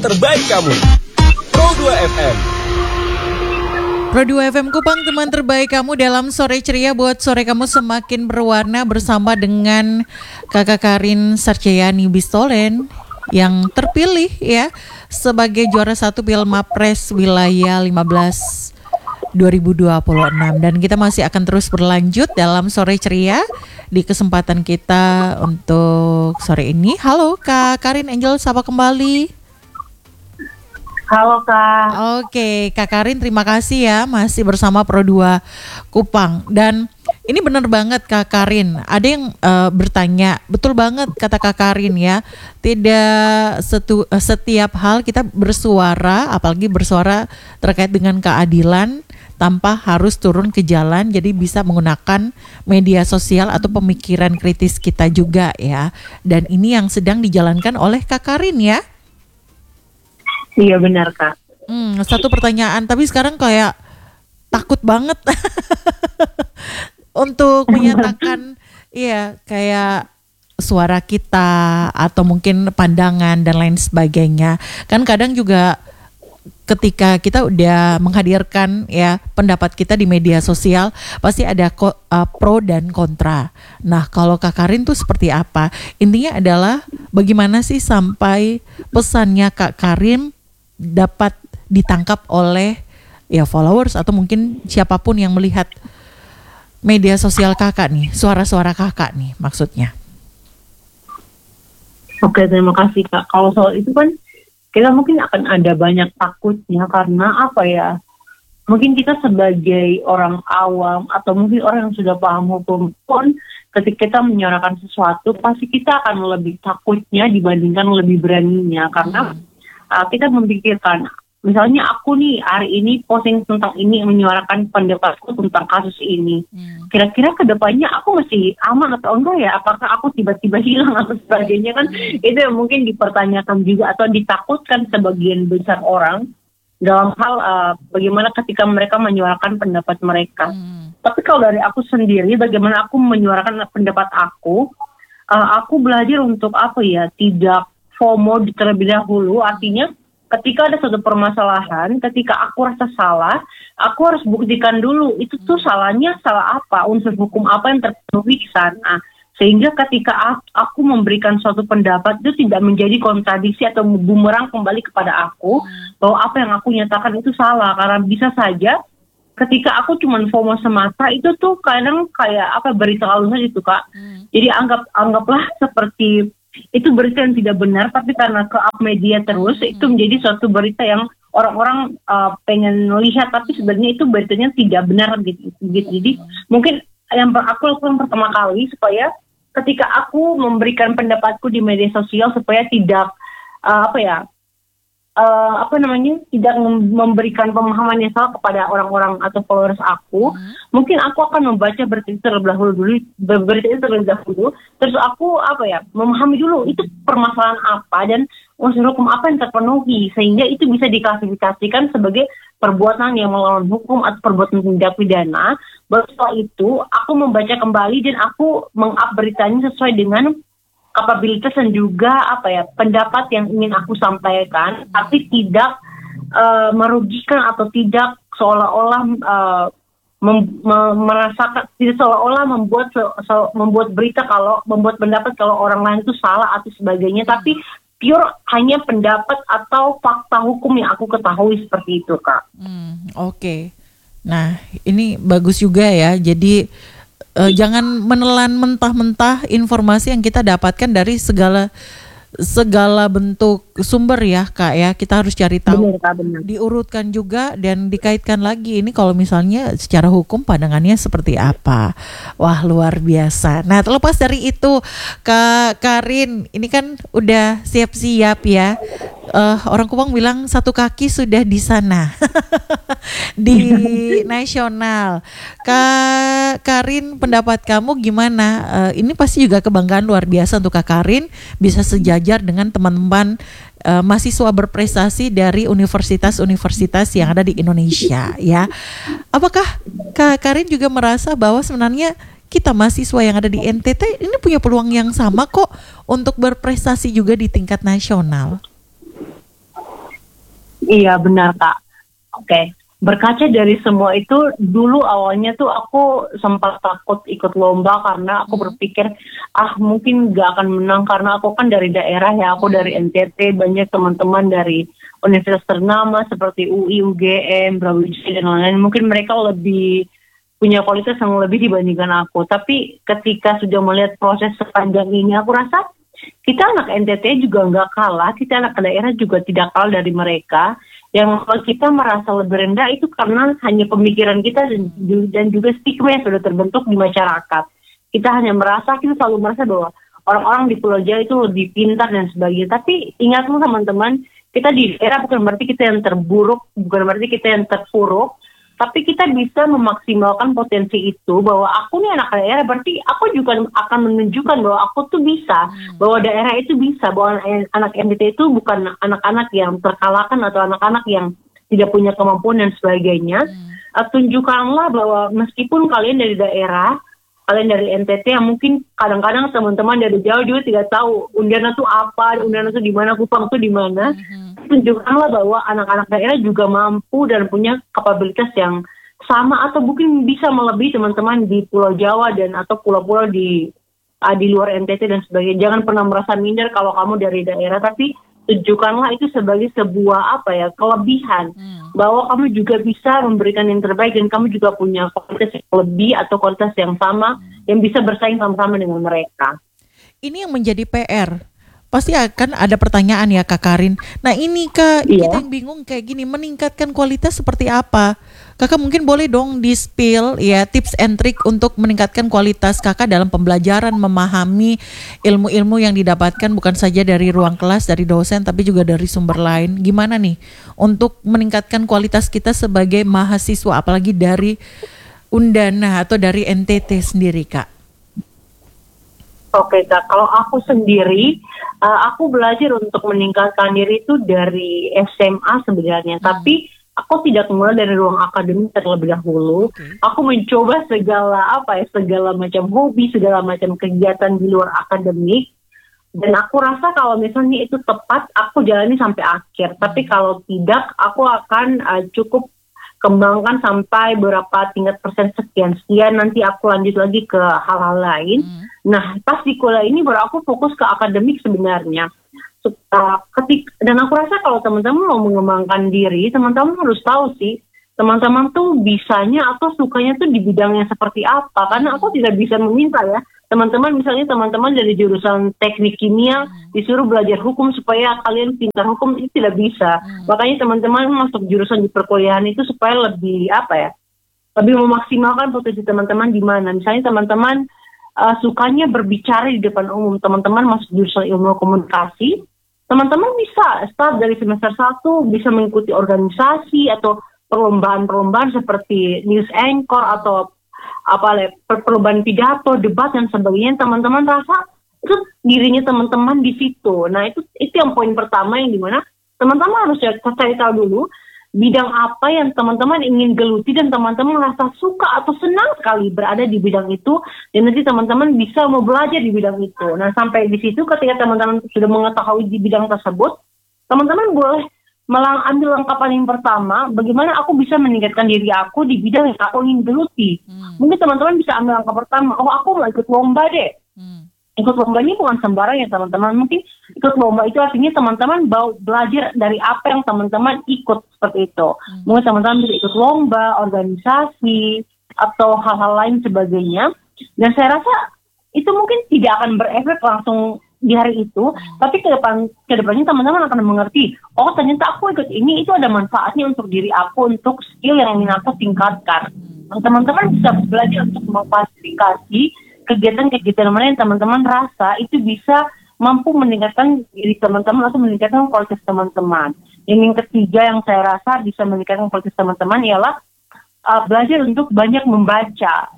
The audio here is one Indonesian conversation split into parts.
terbaik kamu. Pro 2 FM. Pro 2 FM Kupang, teman terbaik kamu dalam sore ceria buat sore kamu semakin berwarna bersama dengan Kakak Karin Sarjayani Bistolen yang terpilih ya sebagai juara 1 Pilmapres wilayah 15 2026, dan kita masih akan terus berlanjut dalam sore ceria di kesempatan kita untuk sore ini. Halo Kak Karin Angel, sapa kembali. Halo Kak. Oke, Kak Karin, terima kasih ya masih bersama Pro 2 Kupang. Dan ini benar banget Kak Karin, ada yang bertanya, betul banget kata Kak Karin ya, tidak setiap hal kita bersuara, apalagi bersuara terkait dengan keadilan tanpa harus turun ke jalan, jadi bisa menggunakan media sosial atau pemikiran kritis kita juga ya. Dan ini yang sedang dijalankan oleh Kak Karin ya. Iya benar Kak. Satu pertanyaan, tapi sekarang kayak takut banget untuk menyatakan iya kayak suara kita atau mungkin pandangan dan lain sebagainya. Kan kadang juga ketika kita udah menghadirkan ya pendapat kita di media sosial, pasti ada pro dan kontra. Nah, kalau Kak Karin tuh seperti apa? Intinya adalah bagaimana sih sampai pesannya Kak Karin dapat ditangkap oleh ya followers atau mungkin siapapun yang melihat media sosial Kakak nih, suara-suara Kakak nih maksudnya. Oke, terima kasih Kak. Kalau soal itu kan kita mungkin akan ada banyak takutnya karena apa ya? Mungkin kita sebagai orang awam atau mungkin orang yang sudah paham hukum pun ketika kita menyuarakan sesuatu pasti kita akan lebih takutnya dibandingkan lebih beraninya karena kita memikirkan, misalnya aku nih hari ini posting tentang ini, menyuarakan pendapatku tentang kasus ini. Kira-kira kedepannya aku masih aman atau enggak ya? Apakah aku tiba-tiba hilang atau sebagainya kan? Itu yang mungkin dipertanyakan juga atau ditakutkan sebagian besar orang dalam hal bagaimana ketika mereka menyuarakan pendapat mereka. Tapi kalau dari aku sendiri, bagaimana aku menyuarakan pendapat aku belajar untuk apa ya? Tidak FOMO terlebih dahulu, artinya ketika ada suatu permasalahan, ketika aku rasa salah, aku harus buktikan dulu itu tuh salahnya salah apa, unsur hukum apa yang terpenuhi di sana. Sehingga ketika aku memberikan suatu pendapat itu tidak menjadi kontradiksi atau bumerang kembali kepada aku bahwa apa yang aku nyatakan itu salah, karena bisa saja ketika aku cuma FOMO semata itu tuh kadang kayak apa berita halus itu Kak. Jadi anggaplah seperti itu berita yang tidak benar, tapi karena ke-up media terus, itu menjadi suatu berita yang orang-orang pengen lihat, tapi sebenarnya itu beritanya tidak benar gitu. Jadi mungkin yang aku lakukan pertama kali supaya ketika aku memberikan pendapatku di media sosial supaya tidak tidak memberikan pemahaman yang salah kepada orang-orang atau followers aku, mungkin aku akan membaca berita itu terlebih dahulu, terus aku memahami dulu itu permasalahan apa dan unsur hukum apa yang terpenuhi, sehingga itu bisa diklasifikasikan sebagai perbuatan yang melawan hukum atau perbuatan tindak pidana. Baru setelah itu aku membaca kembali dan aku meng-up beritanya sesuai dengan kapabilitas dan juga pendapat yang ingin aku sampaikan, tapi tidak merugikan atau tidak seolah-olah merasakan, tidak seolah-olah membuat berita kalau membuat pendapat kalau orang lain itu salah atau sebagainya, tapi pure hanya pendapat atau fakta hukum yang aku ketahui seperti itu Kak. Oke. Nah ini bagus juga ya, jadi jangan menelan mentah-mentah informasi yang kita dapatkan dari segala bentuk sumber ya Kak ya. Kita harus cari tahu, benar. Diurutkan juga dan dikaitkan lagi. Ini kalau misalnya secara hukum pandangannya seperti apa. Wah luar biasa. Nah terlepas dari itu Kak Karin, ini kan udah siap-siap ya. Orang Kupang bilang satu kaki sudah di sana di nasional. Kak Karin, pendapat kamu gimana? Ini pasti juga kebanggaan luar biasa untuk Kak Karin bisa sejajar dengan teman-teman mahasiswa berprestasi dari universitas-universitas yang ada di Indonesia ya. Apakah Kak Karin juga merasa bahwa sebenarnya kita mahasiswa yang ada di NTT ini punya peluang yang sama kok untuk berprestasi juga di tingkat nasional? Iya benar Kak. Oke. Berkaca dari semua itu, dulu awalnya tuh aku sempat takut ikut lomba karena aku berpikir mungkin gak akan menang karena aku kan dari daerah ya, aku dari NTT, banyak teman-teman dari universitas ternama seperti UI, UGM, Brawijaya dan lain-lain. Mungkin mereka lebih punya kualitas yang lebih dibandingkan aku. Tapi ketika sudah melihat proses sepanjang ini, aku rasa kita anak NTT juga nggak kalah, kita anak daerah juga tidak kalah dari mereka. Yang kalau kita merasa lebih rendah itu karena hanya pemikiran kita dan juga stigma yang sudah terbentuk di masyarakat. Kita selalu merasa bahwa orang-orang di Pulau Jawa itu lebih pintar dan sebagainya. Tapi ingatlah teman-teman, kita di daerah bukan berarti kita yang terburuk, bukan berarti kita yang terpuruk. Tapi kita bisa memaksimalkan potensi itu, bahwa aku nih anak daerah, berarti aku juga akan menunjukkan bahwa aku tuh bisa, bahwa daerah itu bisa, bahwa anak NTT itu bukan anak-anak yang terkalahkan atau anak-anak yang tidak punya kemampuan dan sebagainya. Tunjukkanlah bahwa meskipun kalian dari daerah, kalian dari NTT yang mungkin kadang-kadang teman-teman dari jauh juga tidak tahu Undana tuh apa, Undana tuh di mana, Kupang tuh di mana. Tunjukkanlah bahwa anak-anak daerah juga mampu dan punya kapabilitas yang sama atau mungkin bisa melebihi teman-teman di Pulau Jawa dan atau pulau-pulau di luar NTT dan sebagainya. Jangan pernah merasa minder kalau kamu dari daerah, tapi tunjukkanlah itu sebagai sebuah kelebihan, bahwa kamu juga bisa memberikan yang terbaik dan kamu juga punya kualitas yang lebih atau kualitas yang sama yang bisa bersaing sama-sama dengan mereka. Ini yang menjadi PR. Pasti akan ada pertanyaan ya Kak Karin. Nah ini Kak, kita yang bingung kayak gini, meningkatkan kualitas seperti apa? Kakak mungkin boleh dong di-spill ya tips and trick untuk meningkatkan kualitas Kakak dalam pembelajaran, memahami ilmu-ilmu yang didapatkan bukan saja dari ruang kelas, dari dosen, tapi juga dari sumber lain. Gimana nih untuk meningkatkan kualitas kita sebagai mahasiswa, apalagi dari Undana atau dari NTT sendiri Kak? Oke Kak, kalau aku sendiri, aku belajar untuk meningkatkan diri itu dari SMA sebenarnya. Tapi aku tidak mulai dari ruang akademik terlebih dahulu. Aku mencoba segala macam hobi, segala macam kegiatan di luar akademik. Dan aku rasa kalau misalnya itu tepat, aku jalani sampai akhir. Tapi kalau tidak, aku akan cukup kembangkan sampai berapa tingkat persen sekian, nanti aku lanjut lagi ke hal-hal lain. Nah, pas di kuliah ini baru aku fokus ke akademik sebenarnya. Dan aku rasa kalau teman-teman mau mengembangkan diri, teman-teman harus tahu sih, teman-teman tuh bisanya atau sukanya tuh di bidangnya seperti apa. Karena aku tidak bisa meminta ya, teman-teman dari jurusan teknik kimia disuruh belajar hukum supaya kalian pintar hukum, itu tidak bisa. Makanya teman-teman masuk jurusan di perkuliahan itu supaya lebih lebih memaksimalkan potensi teman-teman di mana. Misalnya teman-teman sukanya berbicara di depan umum, teman-teman masuk jurusan ilmu komunikasi, teman-teman bisa start dari semester 1 bisa mengikuti organisasi atau perlombaan-perlombaan seperti news anchor atau perlombaan pidato, debat dan sebagainya. Teman-teman rasa itu dirinya teman-teman di situ. Nah itu yang poin pertama, yang dimana teman-teman harus cari tahu dulu bidang apa yang teman-teman ingin geluti dan teman-teman rasa suka atau senang sekali berada di bidang itu, dan nanti teman-teman bisa mau belajar di bidang itu. Nah sampai di situ ketika teman-teman sudah mengetahui di bidang tersebut, teman-teman boleh ambil langkah paling pertama, bagaimana aku bisa meningkatkan diri aku di bidang yang aku ingin geluti. Mungkin teman-teman bisa ambil langkah pertama, aku mau ikut lomba deh. Ikut lomba ini bukan sembarang ya teman-teman. Mungkin ikut lomba itu artinya teman-teman belajar dari apa yang teman-teman ikut, seperti itu. Mungkin teman-teman bisa ikut lomba, organisasi, atau hal-hal lain sebagainya. Dan saya rasa itu mungkin tidak akan berefek langsung di hari itu, tapi kedepannya teman-teman akan mengerti, oh ternyata aku ikut ini, itu ada manfaatnya untuk diri aku, untuk skill yang ingin aku tingkatkan. Teman-teman bisa belajar untuk memfasilitasi kegiatan-kegiatan mana yang teman-teman rasa itu bisa mampu meningkatkan diri teman-teman atau meningkatkan kualitas teman-teman. Yang ketiga yang saya rasa bisa meningkatkan kualitas teman-teman ialah belajar untuk banyak membaca,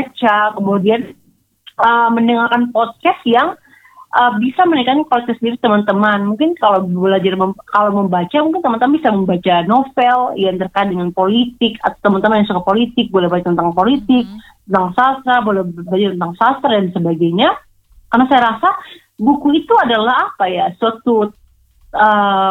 kemudian mendengarkan podcast yang bisa meningkatkan kualitas diri teman-teman. Mungkin kalau membaca, mungkin teman-teman bisa membaca novel yang terkait dengan politik, atau teman-teman yang suka politik boleh baca tentang politik, tentang sastra, boleh baca tentang sastra dan sebagainya. Karena saya rasa buku itu adalah suatu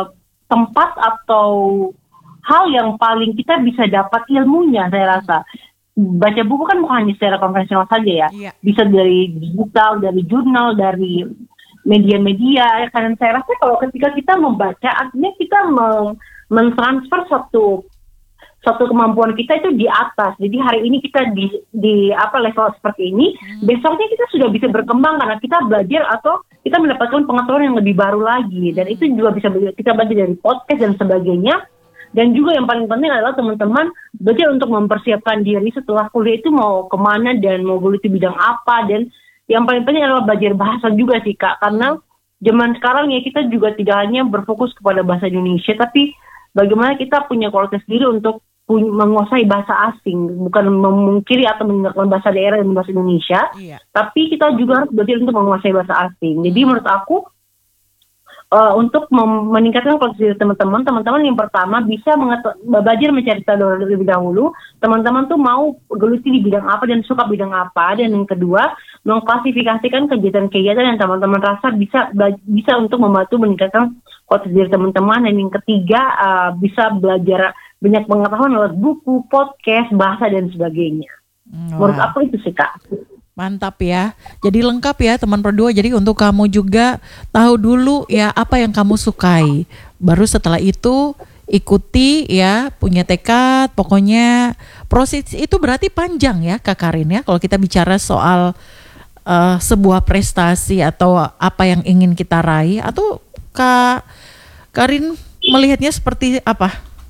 tempat atau hal yang paling kita bisa dapat ilmunya, saya rasa. Baca buku kan bukan hanya secara konvensional saja ya. Iya. Bisa dari digital, dari jurnal, dari media-media. Dan saya rasa kalau ketika kita membaca, artinya kita mentransfer satu kemampuan kita itu di atas. Jadi hari ini kita di level seperti ini, besoknya kita sudah bisa berkembang karena kita belajar atau kita mendapatkan pengetahuan yang lebih baru lagi. Dan itu juga bisa kita belajar dari podcast dan sebagainya. Dan juga yang paling penting adalah teman-teman belajar untuk mempersiapkan diri setelah kuliah itu mau kemana dan mau geluti bidang apa. Dan yang paling penting adalah belajar bahasa juga sih Kak. Karena zaman sekarang ya kita juga tidak hanya berfokus kepada bahasa Indonesia, tapi bagaimana kita punya kualitas diri untuk menguasai bahasa asing. Bukan memungkiri atau menggunakan bahasa daerah dan bahasa Indonesia. Iya. Tapi kita juga harus belajar untuk menguasai bahasa asing. Jadi menurut aku, untuk meningkatkan kualitas diri teman-teman yang pertama bisa belajar mencari tahu lebih dahulu teman-teman tuh mau geluti di bidang apa dan suka bidang apa, dan yang kedua mengklasifikasikan kegiatan-kegiatan yang teman-teman rasa bisa untuk membantu meningkatkan kualitas diri teman-teman, dan yang ketiga bisa belajar banyak pengetahuan lewat buku, podcast, bahasa dan sebagainya. Menurut aku itu sih Kak. Mantap ya. Jadi lengkap ya teman Pro2. Jadi untuk kamu juga tahu dulu ya apa yang kamu sukai. Baru setelah itu ikuti ya, punya tekad. Pokoknya proses itu berarti panjang ya Kak Karin ya. Kalau kita bicara soal sebuah prestasi atau apa yang ingin kita raih, atau Kak Karin melihatnya seperti apa?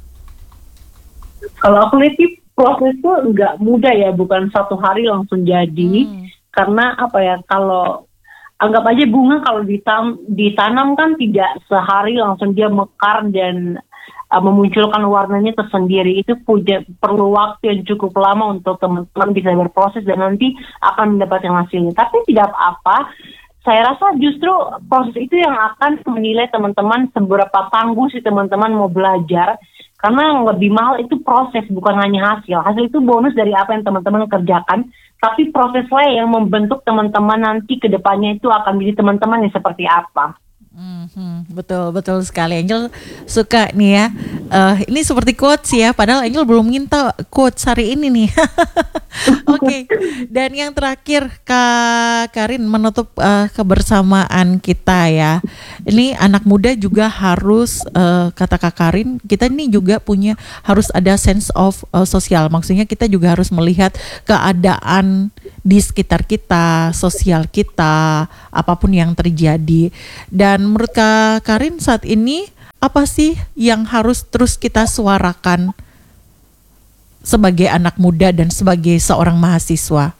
Kalau aku lihat sih proses itu nggak mudah ya, bukan satu hari langsung jadi. Karena kalau anggap aja bunga kalau ditanam kan tidak sehari langsung dia mekar dan memunculkan warnanya tersendiri. Itu perlu waktu yang cukup lama untuk teman-teman bisa berproses dan nanti akan mendapatkan hasilnya. Tapi tidak apa-apa. Saya rasa justru proses itu yang akan menilai teman-teman seberapa tangguh si teman-teman mau belajar. Karena yang lebih mahal itu proses, bukan hanya hasil. Hasil itu bonus dari apa yang teman-teman kerjakan. Tapi proseslah yang membentuk teman-teman nanti ke depannya itu akan menjadi teman-teman yang seperti apa. Betul sekali. Angel suka nih ya. Ini seperti quotes ya. Padahal Angel belum minta quotes hari ini nih. Oke. Dan yang terakhir Kak Karin menutup kebersamaan kita ya. Ini anak muda juga harus kata Kak Karin, kita ini juga harus ada sense of sosial. Maksudnya kita juga harus melihat keadaan di sekitar kita, sosial kita, apapun yang terjadi. Dan menurut Kak Karin saat ini apa sih yang harus terus kita suarakan sebagai anak muda dan sebagai seorang mahasiswa?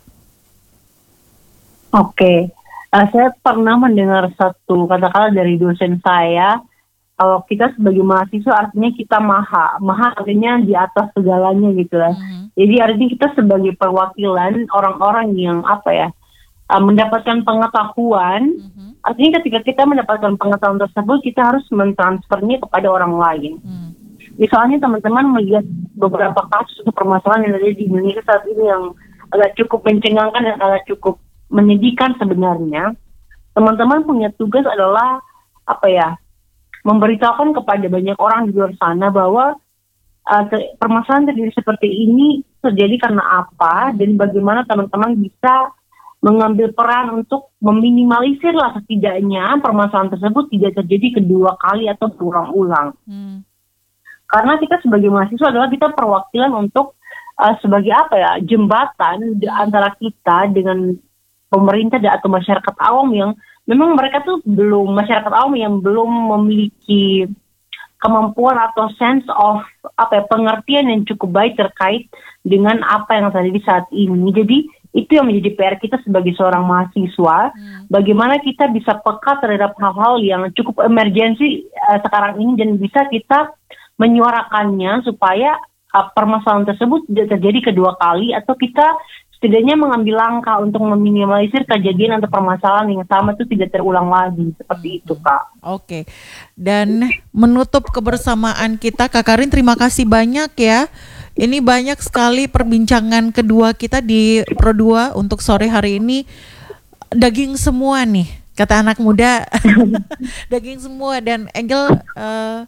Oke. Saya pernah mendengar satu kata-kata dari dosen saya, kalau kita sebagai mahasiswa artinya kita maha artinya di atas segalanya gitu lah. Jadi artinya kita sebagai perwakilan orang-orang yang mendapatkan pengetahuan. Artinya ketika kita mendapatkan pengetahuan tersebut, kita harus mentransfernya kepada orang lain. Misalnya teman-teman melihat beberapa kasus permasalahan yang ada di Indonesia saat ini yang agak cukup mencengangkan dan agak cukup menyedihkan sebenarnya. Teman-teman punya tugas adalah memberitahukan kepada banyak orang di luar sana bahwa permasalahan terjadi seperti ini terjadi karena apa, dan bagaimana teman-teman bisa mengambil peran untuk meminimalisir lah setidaknya permasalahan tersebut tidak terjadi kedua kali atau berulang-ulang. Karena kita sebagai mahasiswa adalah kita perwakilan untuk sebagai jembatan antara kita dengan pemerintah atau masyarakat awam yang memang mereka tuh masyarakat awam yang belum memiliki kemampuan atau sense of pengertian yang cukup baik terkait dengan apa yang terjadi saat ini. Jadi itu yang menjadi PR kita sebagai seorang mahasiswa. Bagaimana kita bisa peka terhadap hal-hal yang cukup emergensi sekarang ini dan bisa kita menyuarakannya supaya permasalahan tersebut tidak terjadi kedua kali, atau kita setidaknya mengambil langkah untuk meminimalisir kejadian atau permasalahan yang sama itu tidak terulang lagi. Seperti itu Kak. Oke. Dan menutup kebersamaan kita, Kak Karin, terima kasih banyak ya. Ini banyak sekali perbincangan kedua kita di Pro2 untuk sore hari ini. Daging semua nih, kata anak muda. Daging semua. Dan Angel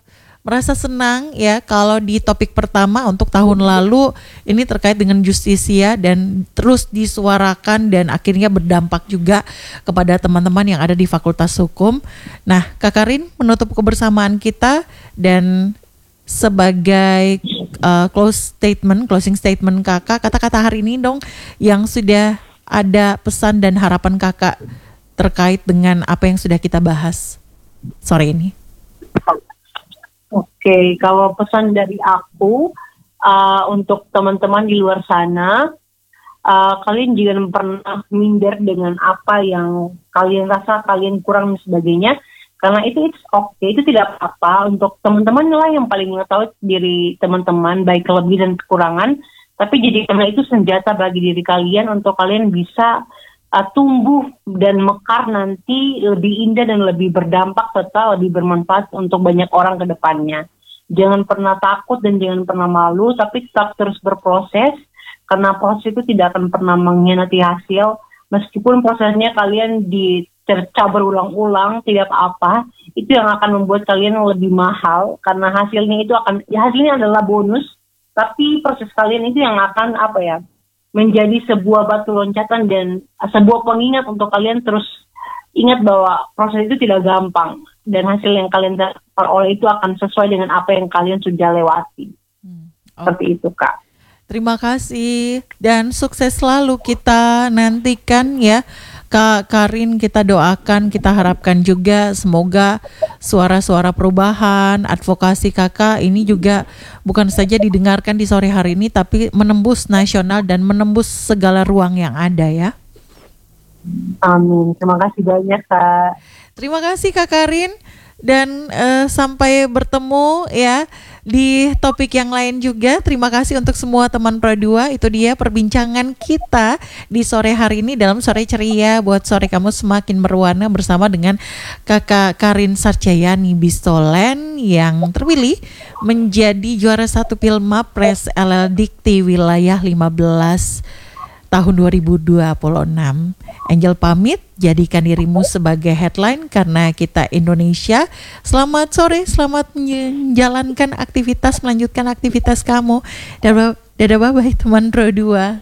merasa senang ya kalau di topik pertama untuk tahun lalu ini terkait dengan justisia dan terus disuarakan dan akhirnya berdampak juga kepada teman-teman yang ada di Fakultas Hukum. Nah, Kak Karin menutup kebersamaan kita dan sebagai closing statement Kakak, kata-kata hari ini dong yang sudah ada pesan dan harapan Kakak terkait dengan apa yang sudah kita bahas sore ini. Oke, kalau pesan dari aku untuk teman-teman di luar sana, kalian jangan pernah minder dengan apa yang kalian rasa kalian kurang dan sebagainya, karena itu it's okay, itu tidak apa-apa. Untuk teman-teman lah yang paling mengetahui diri teman-teman, baik kelebihan dan kekurangan, tapi jadikanlah itu senjata bagi diri kalian untuk kalian bisa tumbuh dan mekar nanti lebih indah dan lebih berdampak serta lebih bermanfaat untuk banyak orang ke depannya. Jangan pernah takut dan jangan pernah malu, tapi tetap terus berproses, karena proses itu tidak akan pernah mengkhianati hasil. Meskipun prosesnya kalian dicerca berulang-ulang, tidak apa-apa, itu yang akan membuat kalian lebih mahal, karena hasilnya adalah bonus, tapi proses kalian itu yang akan menjadi sebuah batu loncatan dan sebuah pengingat untuk kalian terus ingat bahwa proses itu tidak gampang dan hasil yang kalian peroleh itu akan sesuai dengan apa yang kalian sudah lewati. Seperti itu, Kak. Terima kasih dan sukses selalu kita nantikan ya Kak Karin, kita doakan, kita harapkan juga semoga suara-suara perubahan, advokasi Kakak ini juga bukan saja didengarkan di sore hari ini tapi menembus nasional dan menembus segala ruang yang ada ya. Amin. Terima kasih banyak, Kak. Terima kasih Kak Karin dan sampai bertemu ya di topik yang lain juga. Terima kasih untuk semua teman Pro 2. Itu dia perbincangan kita di sore hari ini dalam Sore Ceria. Buat sore kamu semakin berwarna bersama dengan Kakak Karin Sarjayani Bistolen yang terpilih menjadi juara 1 Pilmapres LL Dikti Wilayah 15 tahun 2026. Angel pamit, jadikan dirimu sebagai headline karena kita Indonesia. Selamat sore, selamat menjalankan aktivitas, melanjutkan aktivitas kamu. Dadah bye-bye teman Pro 2.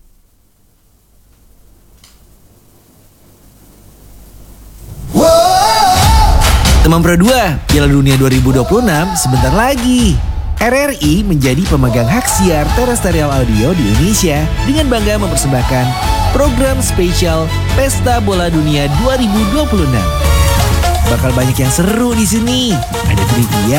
Teman Pro 2, Piala Dunia 2026 sebentar lagi. RRI menjadi pemegang hak siar terestrial audio di Indonesia dengan bangga mempersembahkan program spesial Pesta Bola Dunia 2026. Bakal banyak yang seru di sini. Ada trivia